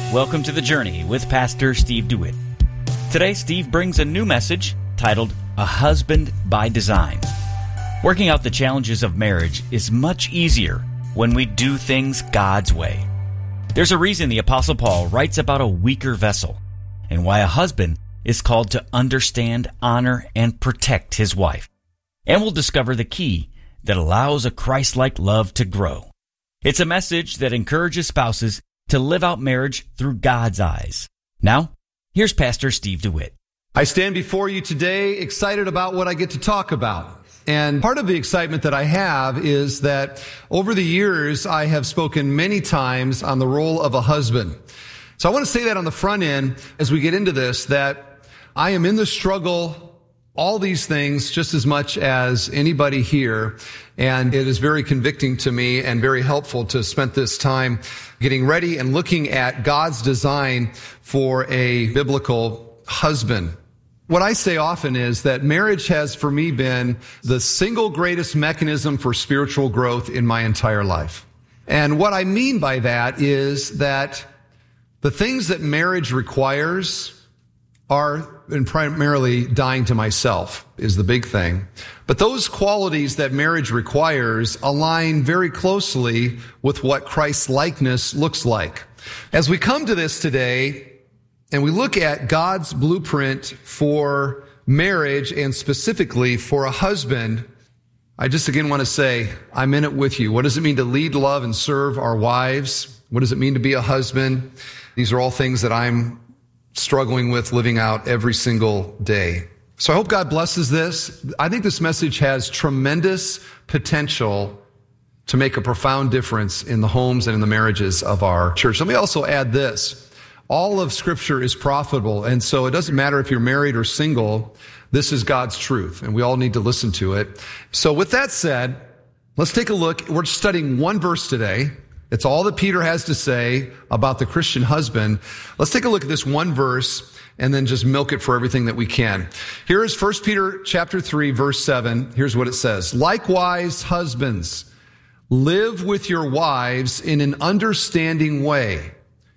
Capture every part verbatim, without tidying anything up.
Welcome to The Journey with Pastor Steve DeWitt. Today, Steve brings a new message titled, A Husband by Design. Working out the challenges of marriage is much easier when we do things God's way. There's a reason the Apostle Paul writes about a weaker vessel and why a husband is called to understand, honor, and protect his wife. And we'll discover the key that allows a Christ-like love to grow. It's a message that encourages spouses to live out marriage through God's eyes. Now, here's Pastor Steve DeWitt. I stand before you today excited about what I get to talk about. And part of the excitement that I have is that over the years, I have spoken many times on the role of a husband. So I want to say that on the front end as we get into this, that I am in the struggle, all these things, just as much as anybody here. And it is very convicting to me and very helpful to spend this time getting ready and looking at God's design for a biblical husband. What I say often is that marriage has, for me, been the single greatest mechanism for spiritual growth in my entire life. And what I mean by that is that the things that marriage requires are, and primarily dying to myself is the big thing. But those qualities that marriage requires align very closely with what Christ's likeness looks like. As we come to this today, and we look at God's blueprint for marriage and specifically for a husband, I just again want to say, I'm in it with you. What does it mean to lead, love, and serve our wives? What does it mean to be a husband? These are all things that I'm struggling with living out every single day. So I hope God blesses this. I think this message has tremendous potential to make a profound difference in the homes and in the marriages of our church. Let me also add this. All of Scripture is profitable, and so it doesn't matter if you're married or single. This is God's truth, and we all need to listen to it. So with that said, let's take a look. We're studying one verse today. It's all that Peter has to say about the Christian husband. Let's take a look at this one verse and then just milk it for everything that we can. Here is First Peter chapter three, verse seven. Here's what it says. Likewise, husbands, live with your wives in an understanding way,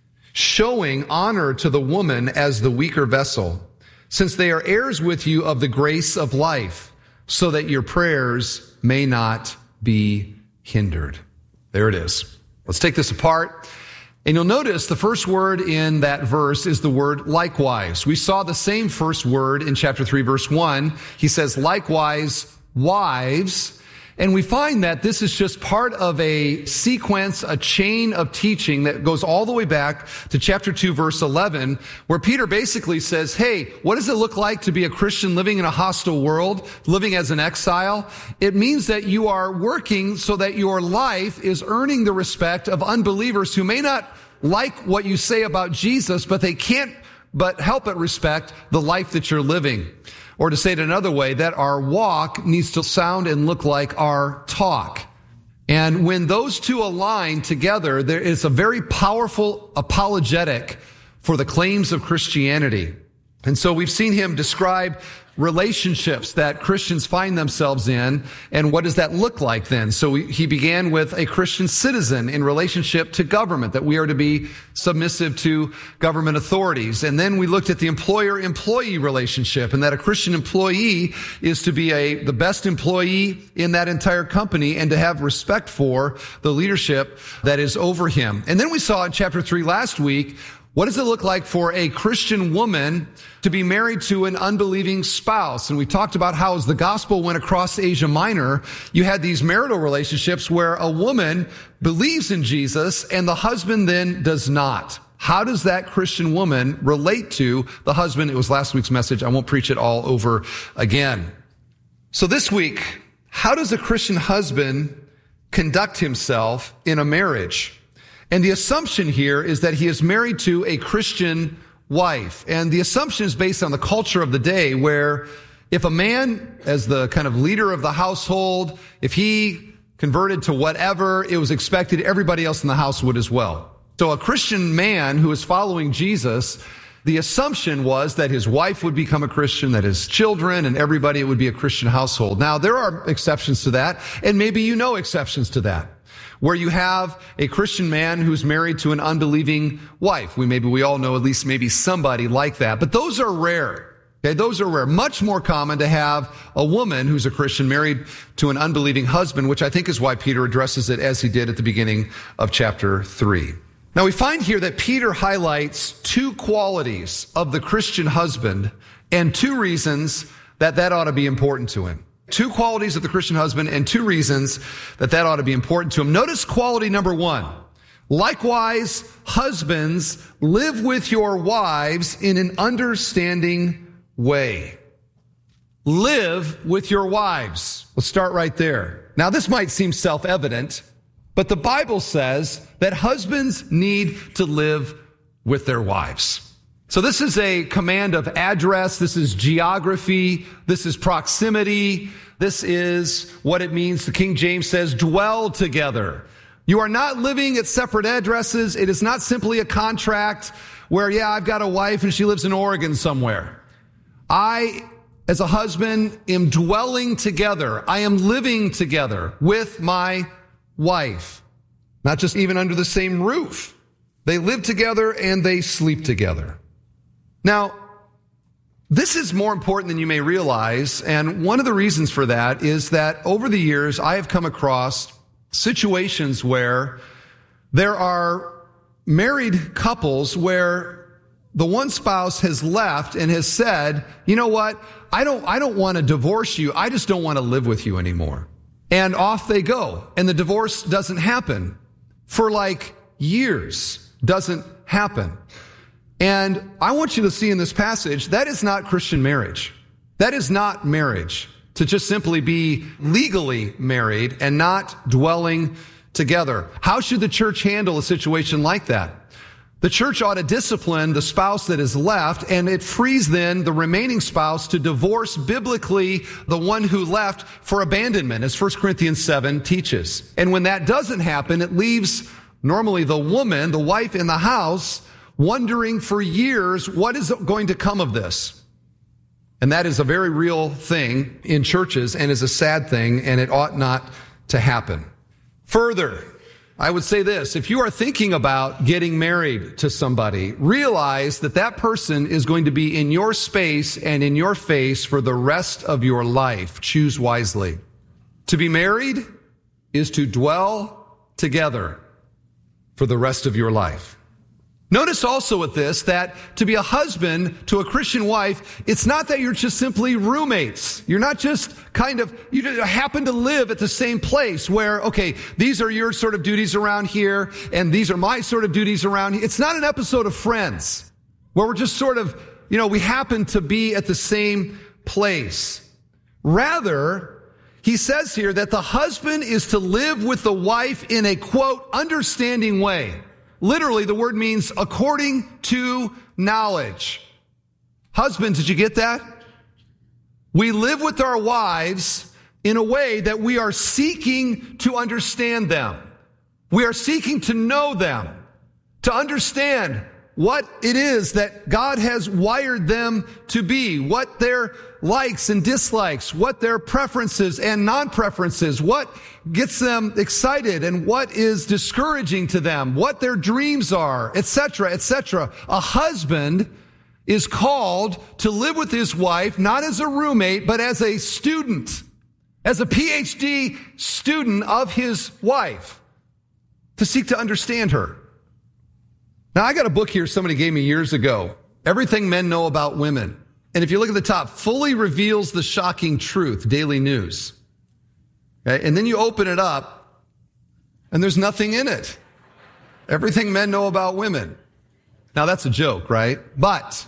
showing honor to the woman as the weaker vessel, since they are heirs with you of the grace of life, so that your prayers may not be hindered. There it is. Let's take this apart. And you'll notice the first word in that verse is the word likewise. We saw the same first word in chapter three, verse one. He says, likewise, wives. And we find that this is just part of a sequence, a chain of teaching that goes all the way back to chapter two, verse eleven, where Peter basically says, hey, what does it look like to be a Christian living in a hostile world, living as an exile? It means that you are working so that your life is earning the respect of unbelievers who may not like what you say about Jesus, but they can't but help but respect the life that you're living. Or to say it another way, that our walk needs to sound and look like our talk. And when those two align together, there is a very powerful apologetic for the claims of Christianity. And so we've seen him describe relationships that Christians find themselves in, and what does that look like then? So we, he began with a Christian citizen in relationship to government, that we are to be submissive to government authorities. And then we looked at the employer-employee relationship, and that a Christian employee is to be a the best employee in that entire company and to have respect for the leadership that is over him. And then we saw in chapter three last week, what does it look like for a Christian woman to be married to an unbelieving spouse? And we talked about how as the gospel went across Asia Minor, you had these marital relationships where a woman believes in Jesus and the husband then does not. How does that Christian woman relate to the husband? It was last week's message. I won't preach it all over again. So this week, how does a Christian husband conduct himself in a marriage? And the assumption here is that he is married to a Christian wife. And the assumption is based on the culture of the day, where if a man, as the kind of leader of the household, if he converted to whatever, it was expected everybody else in the house would as well. So a Christian man who is following Jesus, the assumption was that his wife would become a Christian, that his children and everybody, it would be a Christian household. Now, there are exceptions to that, and maybe you know exceptions to that. where you have a Christian man who's married to an unbelieving wife. We maybe we all know at least maybe somebody like that, but those are rare. Okay, those are rare. Much more common to have a woman who's a Christian married to an unbelieving husband, which I think is why Peter addresses it as he did at the beginning of chapter three. Now we find here that Peter highlights two qualities of the Christian husband and two reasons that that ought to be important to him. Two qualities of the Christian husband and two reasons that that ought to be important to him. Notice quality number one. Likewise, husbands, live with your wives in an understanding way. Live with your wives. Let's start right there. Now, this might seem self-evident, but the Bible says that husbands need to live with their wives. So this is a command of address. This is geography. This is proximity. This is what it means. The King James says, dwell together. You are not living at separate addresses. It is not simply a contract where, yeah, I've got a wife and she lives in Oregon somewhere. I, as a husband, am dwelling together. I am living together with my wife. Not just even under the same roof. They live together and they sleep together. Now, this is more important than you may realize, and one of the reasons for that is that over the years, I have come across situations where there are married couples where the one spouse has left and has said, you know what, I don't, I don't want to divorce you. I just don't want to live with you anymore. And off they go. And the divorce doesn't happen for like years. Doesn't happen. And I want you to see in this passage, that is not Christian marriage. That is not marriage. To just simply be legally married and not dwelling together. How should the church handle a situation like that? The church ought to discipline the spouse that is left, and it frees then the remaining spouse to divorce biblically the one who left for abandonment, as First Corinthians seven teaches. And when that doesn't happen, it leaves normally the woman, the wife in the house, wondering for years, what is going to come of this? And that is a very real thing in churches and is a sad thing, and it ought not to happen. Further, I would say this, if you are thinking about getting married to somebody, realize that that person is going to be in your space and in your face for the rest of your life. Choose wisely. To be married is to dwell together for the rest of your life. Notice also with this that to be a husband to a Christian wife, it's not that you're just simply roommates. You're not just kind of, you happen to live at the same place where, okay, these are your sort of duties around here and these are my sort of duties around here. It's not an episode of Friends where we're just sort of, you know, we happen to be at the same place. Rather, he says here that the husband is to live with the wife in a, quote, understanding way. Literally, the word means according to knowledge. Husbands, did you get that? We live with our wives in a way that we are seeking to understand them. We are seeking to know them, to understand what it is that God has wired them to be, what their likes and dislikes, what their preferences and non-preferences, what gets them excited and what is discouraging to them, what their dreams are, et cetera, et cetera. A husband is called to live with his wife, not as a roommate, but as a student, as a P H D student of his wife, to seek to understand her. Now, I got a book here somebody gave me years ago, Everything Men Know About Women. And if you look at the top, fully reveals the shocking truth, Daily News. Okay? And then you open it up, and there's nothing in it. Everything men know about women. Now, that's a joke, right? But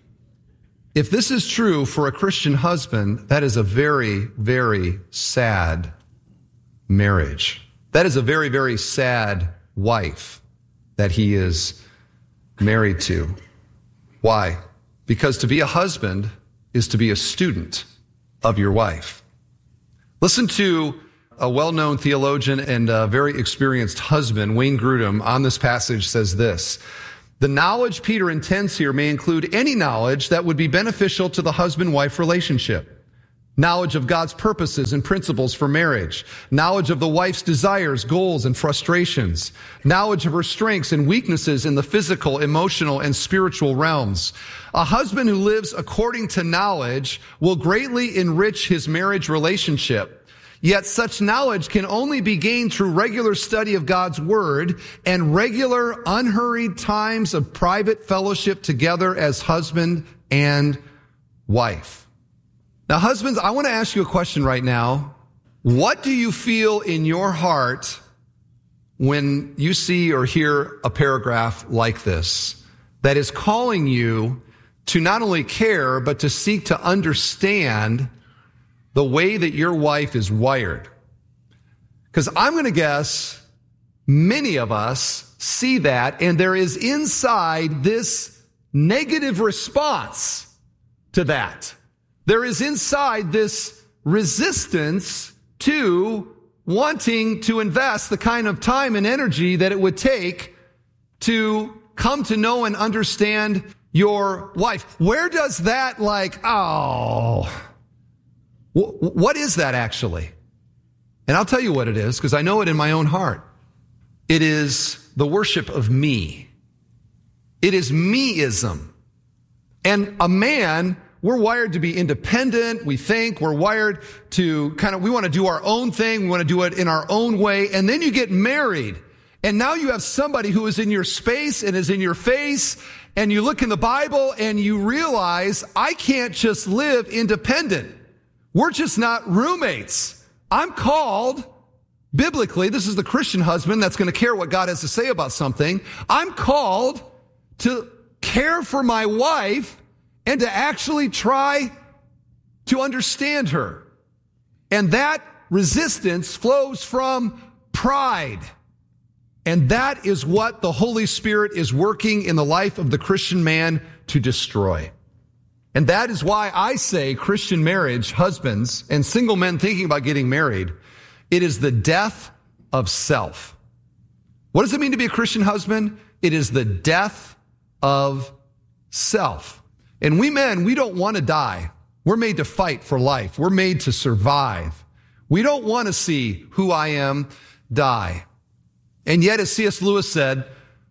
if this is true for a Christian husband, that is a very, very sad marriage. That is a very, very sad wife that he is married to. Why? Because to be a husband is to be a student of your wife. Listen to a well-known theologian and a very experienced husband, Wayne Grudem, on this passage says this: the knowledge Peter intends here may include any knowledge that would be beneficial to the husband-wife relationship. knowledge of God's purposes and principles for marriage, knowledge of the wife's desires, goals, and frustrations, knowledge of her strengths and weaknesses in the physical, emotional, and spiritual realms. A husband who lives according to knowledge will greatly enrich his marriage relationship. Yet such knowledge can only be gained through regular study of God's word and regular, unhurried times of private fellowship together as husband and wife. Now, husbands, I want to ask you a question right now. What do you feel in your heart when you see or hear a paragraph like this that is calling you to not only care, but to seek to understand the way that your wife is wired? Because I'm going to guess many of us see that, and there is inside this negative response to that. There is inside this resistance to wanting to invest the kind of time and energy that it would take to come to know and understand your wife. Where does that like, oh, wh- what is that actually? And I'll tell you what it is, because I know it in my own heart. It is the worship of me. It is meism. And a man, we're wired to be independent. We think we're wired to kind of, we want to do our own thing. We want to do it in our own way. And then you get married. And now you have somebody who is in your space and is in your face. And you look in the Bible and you realize, I can't just live independent. We're just not roommates. I'm called, biblically, this is the Christian husband that's going to care what God has to say about something. I'm called to care for my wife and to actually try to understand her. And that resistance flows from pride. And that is what the Holy Spirit is working in the life of the Christian man to destroy. And that is why I say Christian marriage, husbands, and single men thinking about getting married, it is the death of self. What does it mean to be a Christian husband? It is the death of self. And we men, we don't want to die. We're made to fight for life. We're made to survive. We don't want to see who I am die. And yet, as C S Lewis said,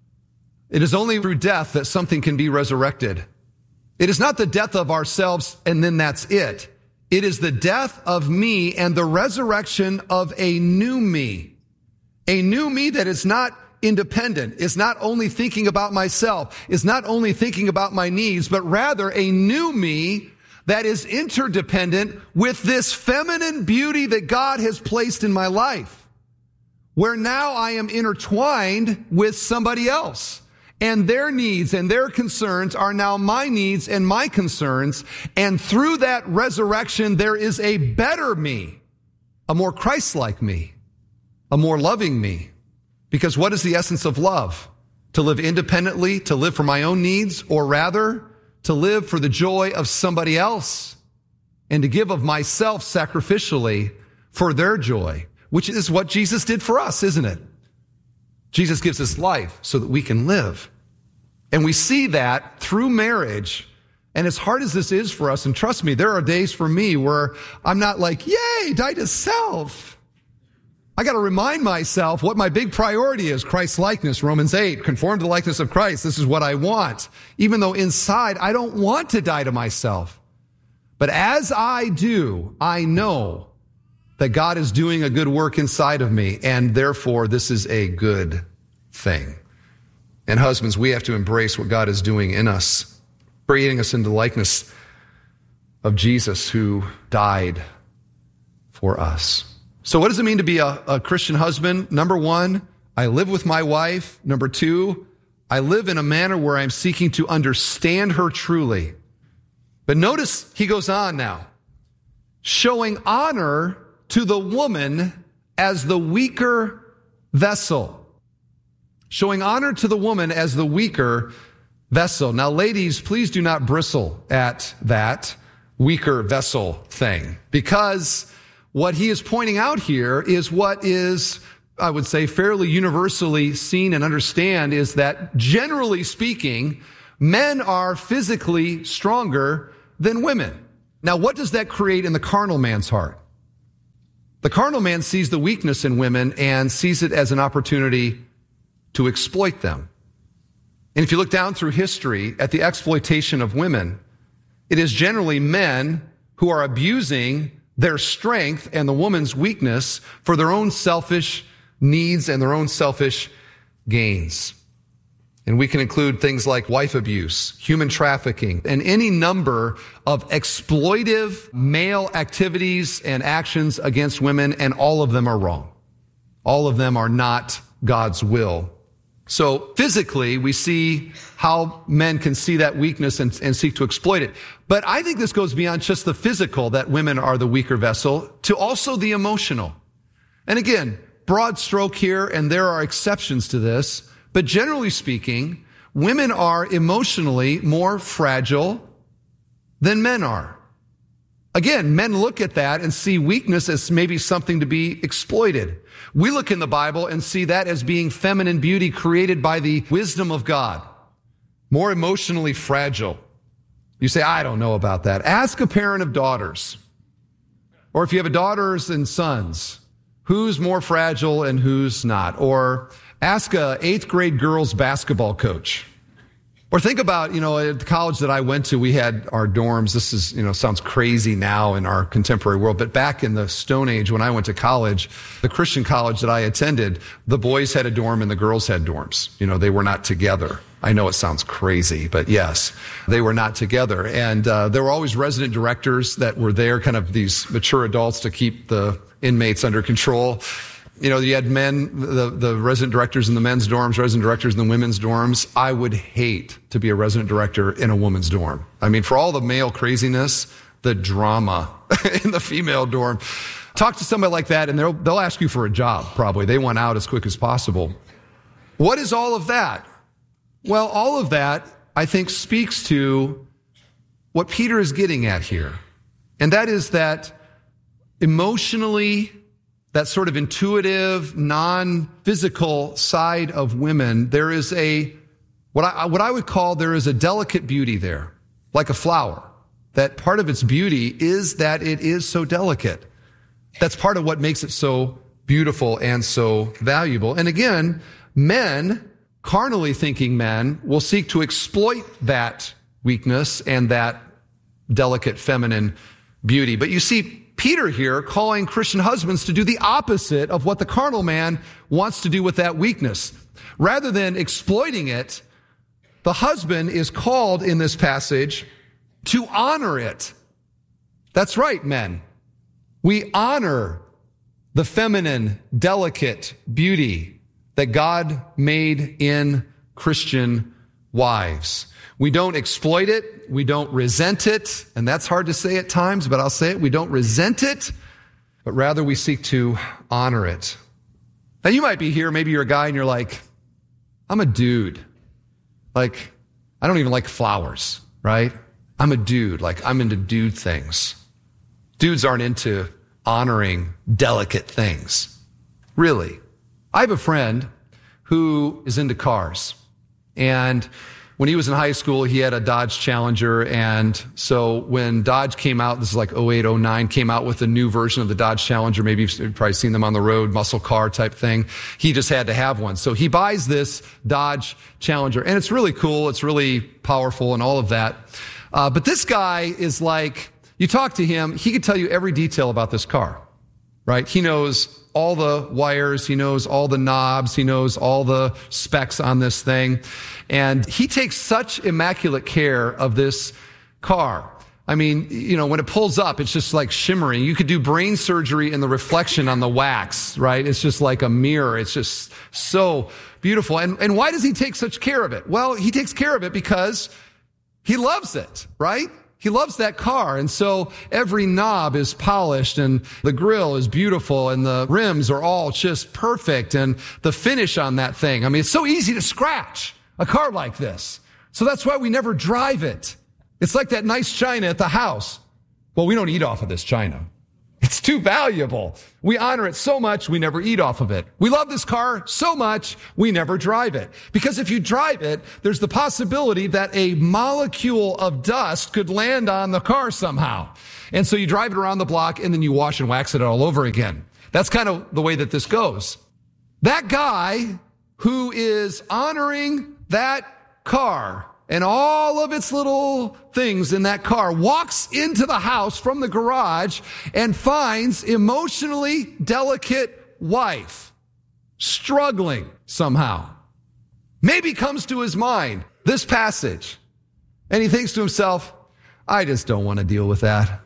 it is only through death that something can be resurrected. It is not the death of ourselves and then that's it. It is the death of me and the resurrection of a new me. A new me that is not independent, is not only thinking about myself, is not only thinking about my needs, but rather a new me that is interdependent with this feminine beauty that God has placed in my life, where now I am intertwined with somebody else, and their needs and their concerns are now my needs and my concerns, and through that resurrection, there is a better me, a more Christ-like me, a more loving me. Because what is the essence of love? To live independently, to live for my own needs, or rather, to live for the joy of somebody else and to give of myself sacrificially for their joy, which is what Jesus did for us, isn't it? Jesus gives us life so that we can live. And we see that through marriage. And as hard as this is for us, and trust me, there are days for me where I'm not like, yay, die to self. I got to remind myself what my big priority is. Christ's likeness, Romans eight, conform to the likeness of Christ. This is what I want. Even though inside I don't want to die to myself. But as I do, I know that God is doing a good work inside of me. And therefore, this is a good thing. And husbands, we have to embrace what God is doing in us, creating us into the likeness of Jesus who died for us. So what does it mean to be a, a Christian husband? Number one, I live with my wife. Number two, I live in a manner where I'm seeking to understand her truly. But notice he goes on now, showing honor to the woman as the weaker vessel. Showing honor to the woman as the weaker vessel. Now, ladies, please do not bristle at that weaker vessel thing, because what he is pointing out here is what is, I would say, fairly universally seen and understand, is that generally speaking, men are physically stronger than women. Now, what does that create in the carnal man's heart? The carnal man sees the weakness in women and sees it as an opportunity to exploit them. And if you look down through history at the exploitation of women, it is generally men who are abusing their strength and the woman's weakness for their own selfish needs and their own selfish gains. And we can include things like wife abuse, human trafficking, and any number of exploitive male activities and actions against women, and all of them are wrong. All of them are not God's will. So physically, we see how men can see that weakness and, and seek to exploit it. But I think this goes beyond just the physical, that women are the weaker vessel, to also the emotional. And again, broad stroke here, and there are exceptions to this, but generally speaking, women are emotionally more fragile than men are. Again, men look at that and see weakness as maybe something to be exploited. We look in the Bible and see that as being feminine beauty created by the wisdom of God, more emotionally fragile. You say, I don't know about that. Ask a parent of daughters, or if you have daughters and sons, who's more fragile and who's not? Or ask a eighth grade girls basketball coach. Or think about, you know, at the college that I went to, we had our dorms. This is, you know, sounds crazy now in our contemporary world, but back in the Stone Age when I went to college, the Christian college that I attended, the boys had a dorm and the girls had dorms. You know, they were not together. I know it sounds crazy, but yes, they were not together. And uh, there were always resident directors that were there, kind of these mature adults to keep the inmates under control. You know, you had men, the, the resident directors in the men's dorms, resident directors in the women's dorms. I would hate to be a resident director in a woman's dorm. I mean, for all the male craziness, the drama in the female dorm. Talk to somebody like that and they'll, they'll ask you for a job, probably. They want out as quick as possible. What is all of that? Well, all of that, I think, speaks to what Peter is getting at here. And that is that emotionally, that sort of intuitive, non-physical side of women, there is a, what I, what I would call, there is a delicate beauty there, like a flower. That part of its beauty is that it is so delicate. That's part of what makes it so beautiful and so valuable. And again, men, carnally thinking men, will seek to exploit that weakness and that delicate feminine beauty. But you see, Peter here calling Christian husbands to do the opposite of what the carnal man wants to do with that weakness. Rather than exploiting it, the husband is called in this passage to honor it. That's right, men. We honor the feminine, delicate beauty that God made in Christian wives. We don't exploit it. We don't resent it. And that's hard to say at times, but I'll say it. We don't resent it, but rather we seek to honor it. Now you might be here, maybe you're a guy and you're like, I'm a dude. Like, I don't even like flowers, right? I'm a dude. Like, I'm into dude things. Dudes aren't into honoring delicate things. Really. I have a friend who is into cars. And when he was in high school, he had a Dodge Challenger. And so when Dodge came out, this is like oh eight, oh nine, came out with a new version of the Dodge Challenger. Maybe you've probably seen them on the road, muscle car type thing. He just had to have one. So he buys this Dodge Challenger. And it's really cool. It's really powerful and all of that. Uh, but this guy is like, you talk to him, he could tell you every detail about this car, right? He knows all the wires. He knows all the knobs. He knows all the specs on this thing. And he takes such immaculate care of this car. I mean, you know, when it pulls up, it's just like shimmering. You could do brain surgery in the reflection on the wax, right? It's just like a mirror. It's just so beautiful. And, and why does he take such care of it? Well, he takes care of it because he loves it, right? He loves that car. And so every knob is polished and the grill is beautiful and the rims are all just perfect and the finish on that thing. I mean, it's so easy to scratch a car like this. So that's why we never drive it. It's like that nice china at the house. Well, we don't eat off of this china. It's too valuable. We honor it so much, we never eat off of it. We love this car so much, we never drive it. Because if you drive it, there's the possibility that a molecule of dust could land on the car somehow. And so you drive it around the block and then you wash and wax it all over again. That's kind of the way that this goes. That guy who is honoring that car and all of its little things in that car walks into the house from the garage and finds emotionally delicate wife struggling somehow. Maybe comes to his mind this passage and he thinks to himself, I just don't want to deal with that.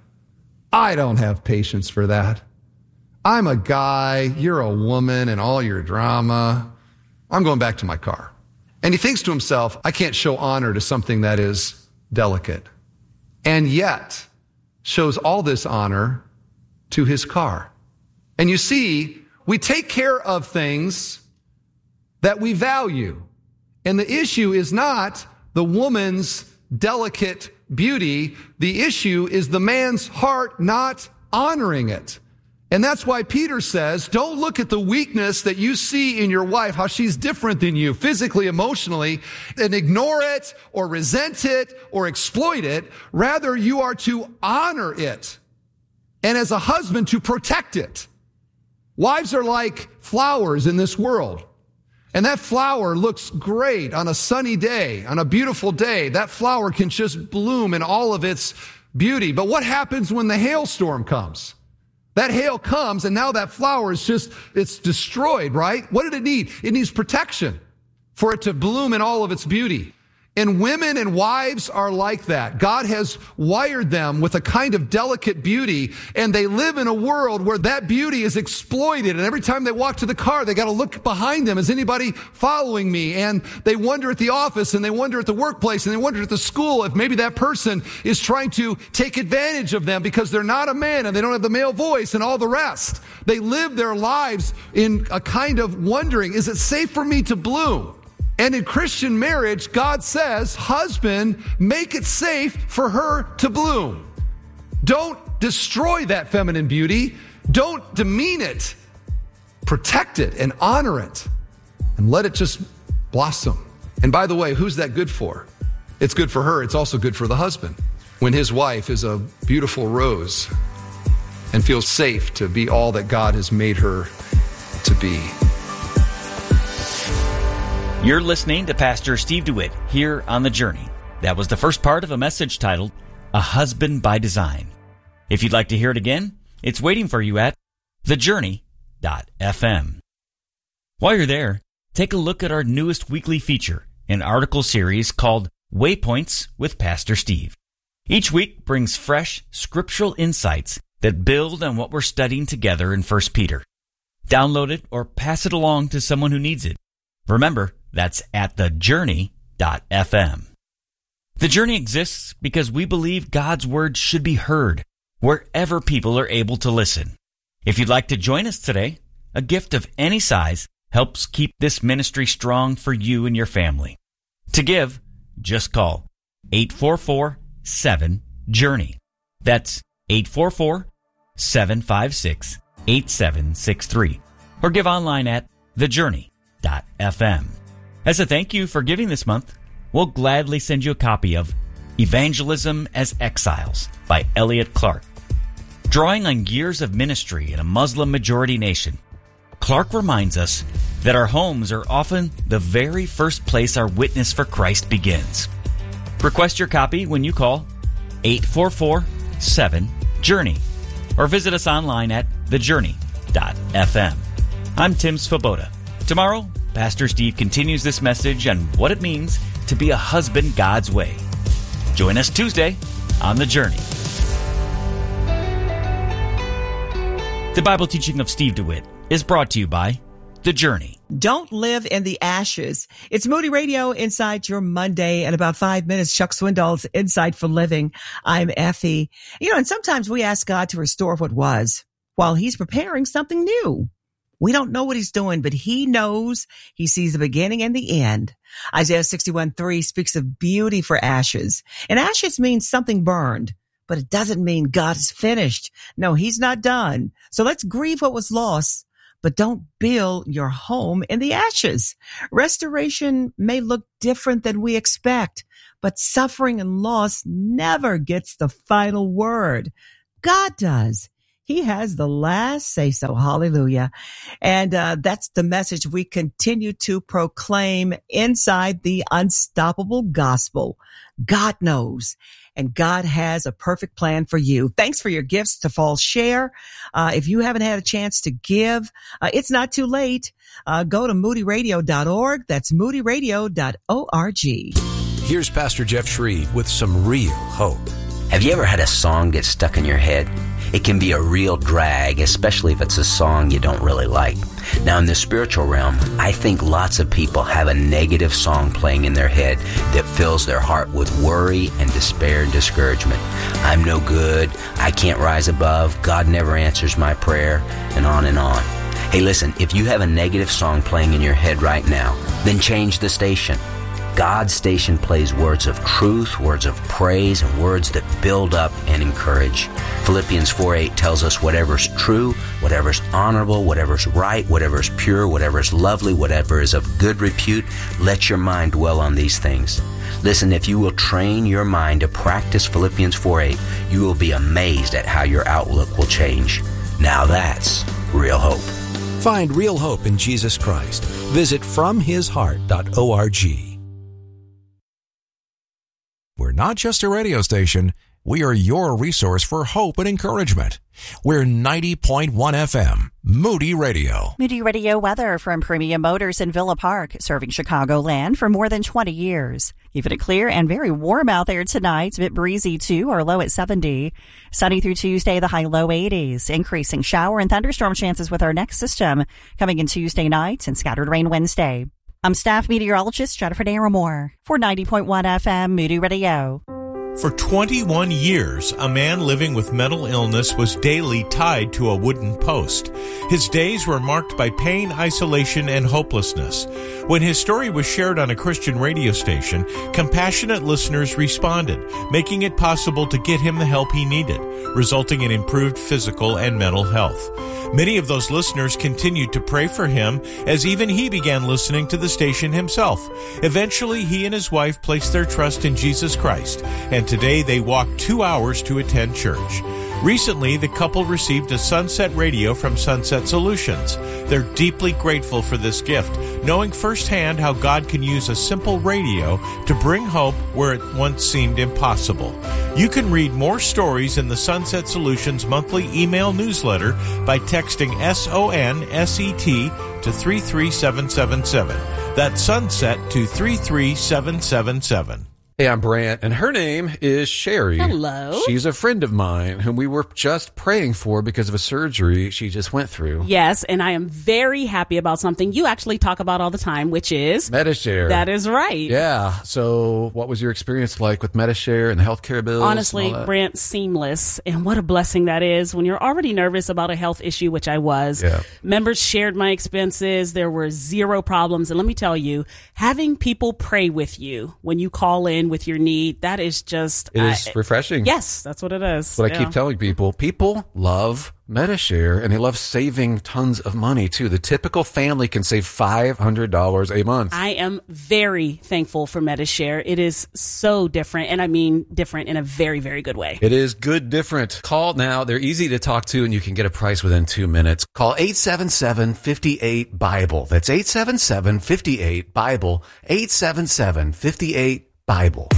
I don't have patience for that. I'm a guy, you're a woman, and all your drama. I'm going back to my car. And he thinks to himself, I can't show honor to something that is delicate. And yet shows all this honor to his car. And you see, we take care of things that we value. And the issue is not the woman's delicate beauty. The issue is the man's heart not honoring it. And that's why Peter says, don't look at the weakness that you see in your wife, how she's different than you physically, emotionally, and ignore it or resent it or exploit it. Rather, you are to honor it. And as a husband, to protect it. Wives are like flowers in this world. And that flower looks great on a sunny day, on a beautiful day. That flower can just bloom in all of its beauty. But what happens when the hailstorm comes? That hail comes and now that flower is just, it's destroyed, right? What did it need? It needs protection for it to bloom in all of its beauty. And women and wives are like that. God has wired them with a kind of delicate beauty, and they live in a world where that beauty is exploited. And every time they walk to the car, they got to look behind them. Is anybody following me? And they wonder at the office, and they wonder at the workplace, and they wonder at the school if maybe that person is trying to take advantage of them because they're not a man and they don't have the male voice and all the rest. They live their lives in a kind of wondering, is it safe for me to bloom? And in Christian marriage, God says, husband, make it safe for her to bloom. Don't destroy that feminine beauty. Don't demean it. Protect it and honor it and let it just blossom. And by the way, who's that good for? It's good for her. It's also good for the husband. When his wife is a beautiful rose and feels safe to be all that God has made her to be. You're listening to Pastor Steve DeWitt here on The Journey. That was the first part of a message titled, A Husband by Design. If you'd like to hear it again, it's waiting for you at the journey dot f m. While you're there, take a look at our newest weekly feature, an article series called Waypoints with Pastor Steve. Each week brings fresh scriptural insights that build on what we're studying together in First Peter. Download it or pass it along to someone who needs it. Remember, that's at the journey dot f m. The Journey exists because we believe God's Word should be heard wherever people are able to listen. If you'd like to join us today, a gift of any size helps keep this ministry strong for you and your family. To give, just call eight four four, seven, journey. That's eight four four, seven five six, eight seven six three. Or give online at the journey dot f m. As a thank you for giving this month, we'll gladly send you a copy of Evangelism as Exiles by Elliot Clark. Drawing on years of ministry in a Muslim-majority nation, Clark reminds us that our homes are often the very first place our witness for Christ begins. Request your copy when you call eight four four, seven, journey or visit us online at the journey dot f m. I'm Tim Svoboda. Tomorrow, Pastor Steve continues this message on what it means to be a husband God's way. Join us Tuesday on The Journey. The Bible teaching of Steve DeWitt is brought to you by The Journey. Don't live in the ashes. It's Moody Radio inside your Monday. In about five minutes, Chuck Swindoll's Insight for Living. I'm Effie. You know, and sometimes we ask God to restore what was while he's preparing something new. We don't know what he's doing, but he knows. He sees the beginning and the end. Isaiah sixty-one three speaks of beauty for ashes. And ashes means something burned, but it doesn't mean God is finished. No, he's not done. So let's grieve what was lost, but don't build your home in the ashes. Restoration may look different than we expect, but suffering and loss never gets the final word. God does. He has the last say so. Hallelujah. And uh, that's the message we continue to proclaim inside the Unstoppable Gospel. God knows, and God has a perfect plan for you. Thanks for your gifts to Fall Share. Uh, if you haven't had a chance to give, uh, it's not too late. Uh, go to moody radio dot org. That's moody radio dot org. Here's Pastor Jeff Shreve with some real hope. Have you ever had a song get stuck in your head? It can be a real drag, especially if it's a song you don't really like. Now, in the spiritual realm, I think lots of people have a negative song playing in their head that fills their heart with worry and despair and discouragement. I'm no good. I can't rise above. God never answers my prayer, and on and on. Hey, listen, if you have a negative song playing in your head right now, then change the station. God's station plays words of truth, words of praise, and words that build up and encourage. Philippians four eight tells us whatever's true, whatever's honorable, whatever's right, whatever's pure, whatever's lovely, whatever is of good repute, let your mind dwell on these things. Listen, if you will train your mind to practice Philippians four eight, you will be amazed at how your outlook will change. Now that's real hope. Find real hope in Jesus Christ. Visit from his heart dot org. We're not just a radio station. We are your resource for hope and encouragement. We're ninety point one F M, Moody Radio. Moody Radio weather from Premium Motors in Villa Park, serving Chicagoland for more than twenty years. Keeping it clear and very warm out there tonight. A bit breezy too, our low at seventy. Sunny through Tuesday, the high low eighties. Increasing shower and thunderstorm chances with our next system coming in Tuesday night and scattered rain Wednesday. I'm staff meteorologist Jennifer Naramore for ninety point one F M Moody Radio. For twenty-one years, a man living with mental illness was daily tied to a wooden post. His days were marked by pain, isolation, and hopelessness. When his story was shared on a Christian radio station, compassionate listeners responded, making it possible to get him the help he needed, resulting in improved physical and mental health. Many of those listeners continued to pray for him as even he began listening to the station himself. Eventually, he and his wife placed their trust in Jesus Christ, and today they walk two hours to attend church. Recently, the couple received a Sunset Radio from Sunset Solutions. They're deeply grateful for this gift, knowing firsthand how God can use a simple radio to bring hope where it once seemed impossible. You can read more stories in the Sunset Solutions monthly email newsletter by texting S O N S E T to three three seven seven seven. That's Sunset to three three seven seven seven. Hey, I'm Brant, and her name is Sherry. Hello. She's a friend of mine whom we were just praying for because of a surgery she just went through. Yes, and I am very happy about something you actually talk about all the time, which is Medi-Share. That is right. Yeah. So what was your experience like with Medi-Share and the healthcare bills? Honestly, Brant, seamless. And what a blessing that is when you're already nervous about a health issue, which I was. Yeah. Members shared my expenses. There were zero problems. And let me tell you, having people pray with you when you call in with your need, that is just it is I, refreshing. Yes, that's what it is. What yeah. I keep telling people, people love Medi-Share, and they love saving tons of money too. The typical family can save five hundred dollars a month. I am very thankful for Medi-Share. It is so different, and I mean different in a very, very good way. It is good different. Call now. They're easy to talk to, and you can get a price within two minutes. Call eight seven seven, five eight, BIBLE. That's eight seven seven, five eight, BIBLE. eight seven seven, five eight, BIBLE.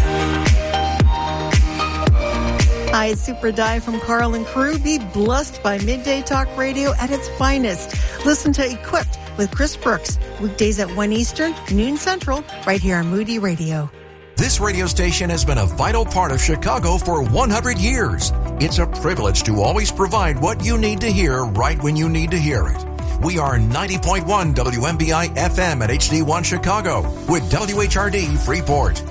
Hi, it's Super Dive from Carl and crew. Be blessed by Midday Talk Radio at its finest. Listen to Equipped with Chris Brooks, weekdays at one Eastern, noon Central, right here on Moody Radio. This radio station has been a vital part of Chicago for one hundred years. It's a privilege to always provide what you need to hear right when you need to hear it. We are ninety point one W M B I F M at H D one Chicago with W H R D Freeport.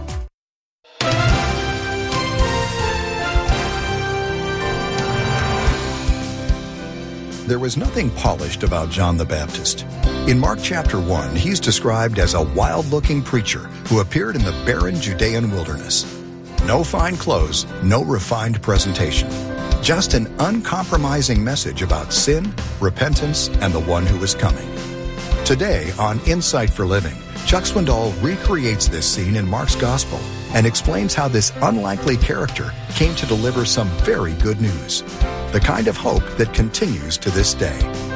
There was nothing polished about John the Baptist. In Mark chapter one, he's described as a wild-looking preacher who appeared in the barren Judean wilderness. No fine clothes, no refined presentation. Just an uncompromising message about sin, repentance, and the one who is coming. Today on Insight for Living, Chuck Swindoll recreates this scene in Mark's Gospel and explains how this unlikely character came to deliver some very good news. the kind of hope that continues to this day.